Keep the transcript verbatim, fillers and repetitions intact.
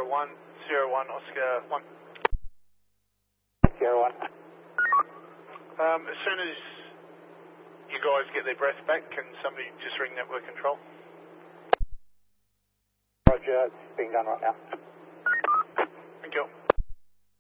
Sierra one, Sierra one, Oscar one. Sierra one. Um, as soon as you guys get their breath back, can somebody just ring network control? Roger, it's being done right now. Thank you.